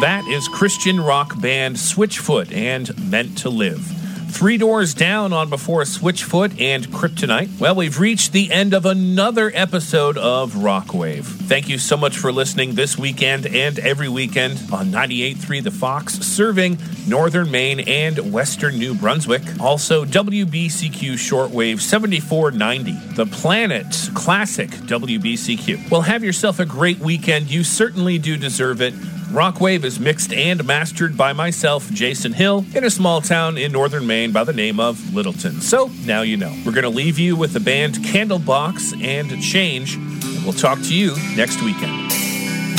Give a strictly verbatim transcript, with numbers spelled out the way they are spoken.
That is Christian rock band Switchfoot and Meant to Live. Three doors down on Before Switchfoot and Kryptonite. Well, we've reached the end of another episode of Rockwave. Thank you so much for listening this weekend and every weekend on ninety-eight point three The Fox, serving northern Maine and western New Brunswick. Also, W B C Q Shortwave seventy-four ninety, The Planet Classic W B C Q. Well, have yourself a great weekend. You certainly do deserve it. Rockwave is mixed and mastered by myself, Jason Hill, in a small town in northern Maine by the name of Littleton. So, now you know. We're going to leave you with the band Candlebox and Change, and we'll talk to you next weekend.